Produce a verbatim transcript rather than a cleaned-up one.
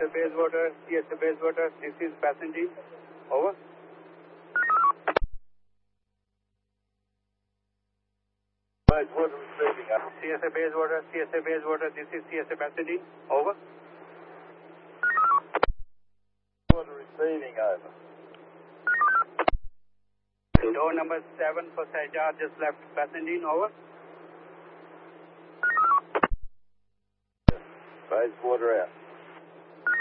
A Basewater, C S A Basewater, this is Passengers. Over. Basewater receiving. C S A Basewater, C S A Basewater, this is C S A Passengers. Over. Basewater receiving. Over. Door number seven for Sajar just left Passengers. Over. Basewater out.